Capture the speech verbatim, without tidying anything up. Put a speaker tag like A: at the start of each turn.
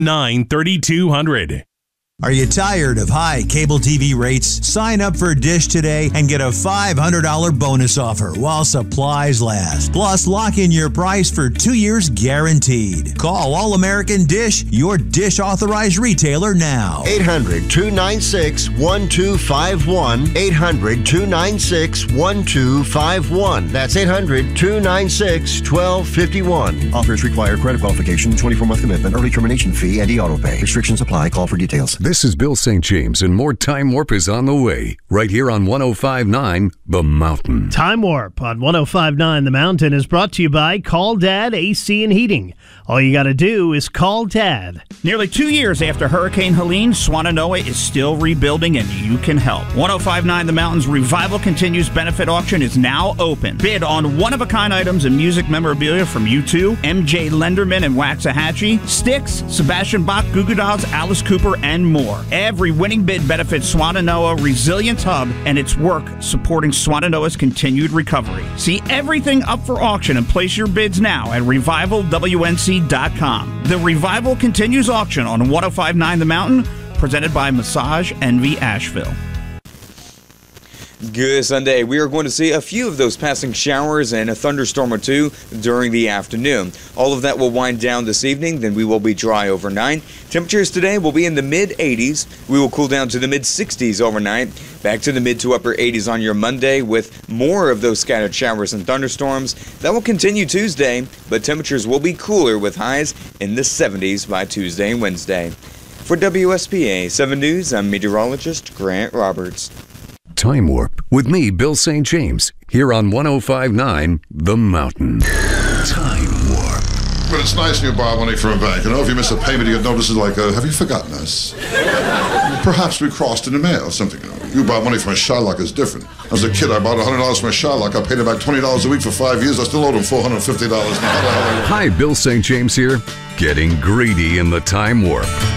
A: nine thirty-two hundred.
B: Are you tired of high cable T V rates? Sign up for Dish today and get a five hundred dollars bonus offer while supplies last. Plus, lock in your price for two years guaranteed. Call All American Dish, your Dish authorized retailer now.
C: eight hundred, two nine six, one two five one. eight hundred, two nine six, one two five one. That's eight hundred, two nine six, one two five one. Offers require credit qualification, twenty-four month commitment, early termination fee, and e-auto pay. Restrictions apply. Call for details.
D: This is Bill Saint James, and more Time Warp is on the way, right here on one oh five point nine The Mountain.
E: Time Warp on one oh five point nine The Mountain is brought to you by Call Dad A C and Heating. All you got to do is call Dad.
F: Nearly two years after Hurricane Helene, Swannanoa is still rebuilding, and you can help. one oh five point nine The Mountain's Revival Continues benefit auction is now open. Bid on one-of-a-kind items and music memorabilia from U two, M J Lenderman and Waxahachie, Styx, Sebastian Bach, Goo Goo Dolls, Alice Cooper, and more. Every winning bid benefits Swannanoa Resilience Hub and its work supporting Swannanoa's continued recovery. See everything up for auction and place your bids now at revival w n c dot com. The Revival Continues auction on one oh five point nine The Mountain, presented by Massage Envy Asheville.
G: Good Sunday. We are going to see a few of those passing showers and a thunderstorm or two during the afternoon. All of that will wind down this evening, then we will be dry overnight. Temperatures today will be in the mid eighties. We will cool down to the mid sixties overnight. Back to the mid to upper eighties on your Monday with more of those scattered showers and thunderstorms. That will continue Tuesday, but temperatures will be cooler with highs in the seventies by Tuesday and Wednesday. For W S P A seven News, I'm meteorologist Grant Roberts.
D: Time Warp with me, Bill Saint James, here on one oh five point nine The Mountain. Time Warp.
H: But it's nice when you borrow money from a bank. You know, if you miss a payment, you get notices like, uh, have you forgotten us? Perhaps we crossed in the mail or something. You borrow money from a Shylock is different. As a kid, I bought one hundred dollars from a Shylock. I paid him back twenty dollars a week for five years. I still owed him four hundred fifty dollars now.
D: Hi, Bill Saint James here, getting greedy in the Time Warp.